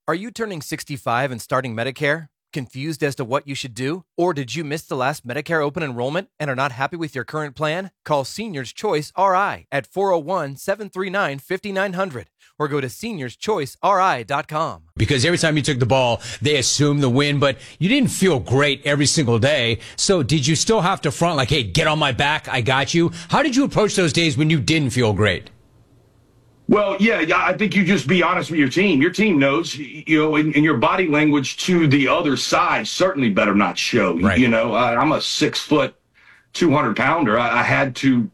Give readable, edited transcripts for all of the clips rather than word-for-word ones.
Are you turning 65 and starting Medicare? Confused as to what you should do? Or did you miss the last Medicare open enrollment and are not happy with your current plan? Call Seniors Choice RI at 401-739-5900 or go to seniorschoiceri.com. Because every time you took the ball, they assumed the win, but you didn't feel great every single day. So did you still have to front like, hey, get on my back, I got you? How did you approach those days when you didn't feel great? Well, yeah, I think you just be honest with your team. Your team knows, and your body language to the other side certainly better not show. Right. I'm a 6 foot, 200 pounder. I had to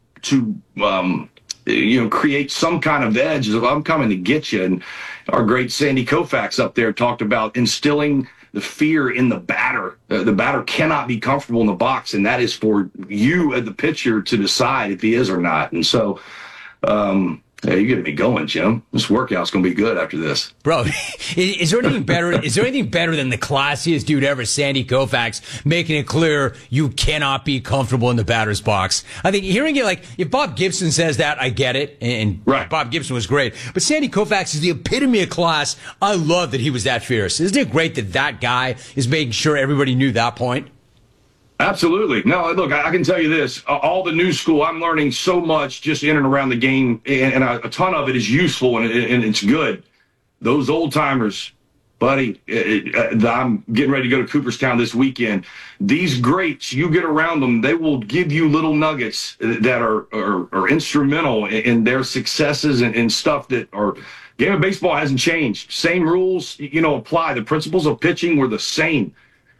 create some kind of edge. I'm coming to get you. And our great Sandy Koufax up there talked about instilling the fear in the batter. The batter cannot be comfortable in the box, and that is for you as the pitcher to decide if he is or not. And so, hey, you're getting me going, Jim. This workout's going to be good after this. Bro, is there anything better? Is there anything better than the classiest dude ever, Sandy Koufax, making it clear you cannot be comfortable in the batter's box? I think hearing it, like, if Bob Gibson says that, I get it. And right. Bob Gibson was great. But Sandy Koufax is the epitome of class. I love that he was that fierce. Isn't it great that that guy is making sure everybody knew that point? Absolutely. No, look, I can tell you this. All the new school, I'm learning so much just in and around the game, and a ton of it is useful and it's good. Those old-timers, buddy, I'm getting ready to go to Cooperstown this weekend. These greats, you get around them, they will give you little nuggets that are instrumental in their successes and stuff that are – game of baseball hasn't changed. Same rules, apply. The principles of pitching were the same,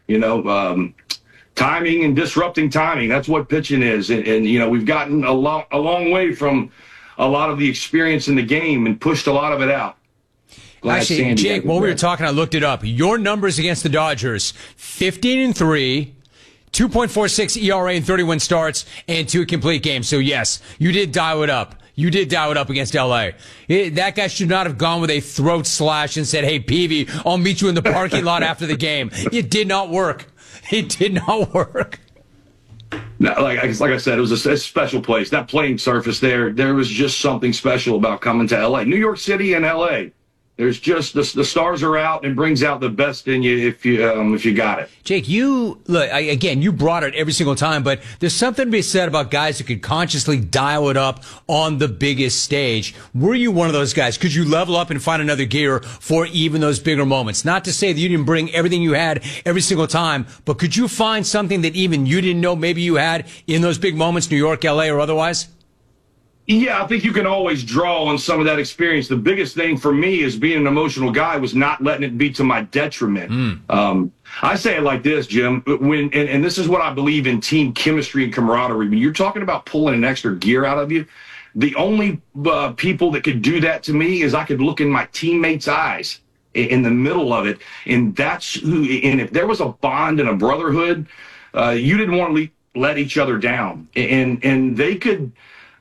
timing and disrupting timing. That's what pitching is. And we've gotten a long way from a lot of the experience in the game and pushed a lot of it out. Actually, Jake, while we were talking, I looked it up. Your numbers against the Dodgers, 15-3, 2.46 ERA in 31 starts, and 2 complete games. So, yes, you did dial it up. You did dial it up against L.A. That guy should not have gone with a throat slash and said, hey, Peavy, I'll meet you in the parking lot after the game. It did not work. It did not work. No, like I said, it was a special place. That playing surface there was just something special about coming to L.A. New York City and L.A., there's just the stars are out and brings out the best in you if you got it. Jake, you brought it every single time, but there's something to be said about guys who could consciously dial it up on the biggest stage. Were you one of those guys? Could you level up and find another gear for even those bigger moments? Not to say that you didn't bring everything you had every single time, but could you find something that even you didn't know maybe you had in those big moments, New York, LA, or otherwise? Yeah, I think you can always draw on some of that experience. The biggest thing for me as being an emotional guy was not letting it be to my detriment. I say it like this, Jim, and this is what I believe in team chemistry and camaraderie. When you're talking about pulling an extra gear out of you, the only people that could do that to me is I could look in my teammates' eyes in the middle of it. And that's who, and if there was a bond and a brotherhood, you didn't want to let each other down. And they could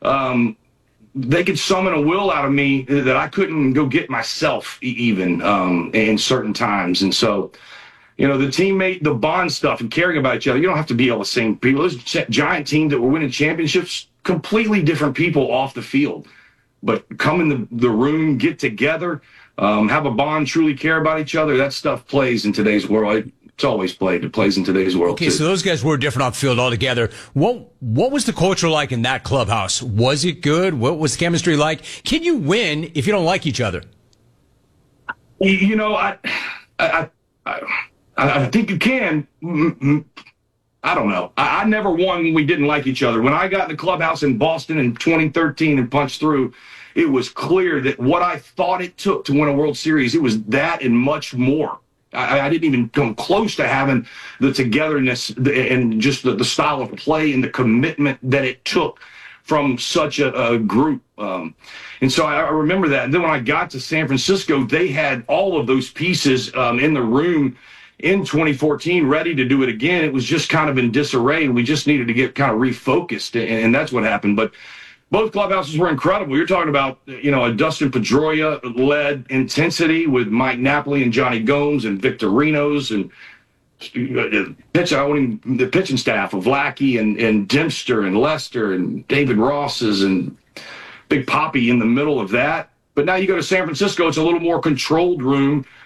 summon a will out of me that I couldn't go get myself even in certain times. And so, the teammate, the bond stuff and caring about each other, you don't have to be all the same people. Those giant teams that were winning championships, completely different people off the field. But come in the room, get together, have a bond, truly care about each other, that stuff plays in today's world. It's always played. It plays in today's world. Okay, too. So those guys were different off the field altogether. What was the culture like in that clubhouse? Was it good? What was the chemistry like? Can you win if you don't like each other? I think you can. I don't know. I never won when we didn't like each other. When I got in the clubhouse in Boston in 2013 and punched through, it was clear that what I thought it took to win a World Series, it was that and much more. I didn't even come close to having the togetherness and just the style of play and the commitment that it took from such a group. And so I remember that. And then when I got to San Francisco, they had all of those pieces in the room in 2014 ready to do it again. It was just kind of in disarray, and we just needed to get kind of refocused, and that's what happened. But both clubhouses were incredible. You're talking about, a Dustin Pedroia-led intensity with Mike Napoli and Johnny Gomes and Victorinos and the pitching staff of Lackey and Dempster and Lester and David Ross's and Big Poppy in the middle of that. But now you go to San Francisco, it's a little more controlled room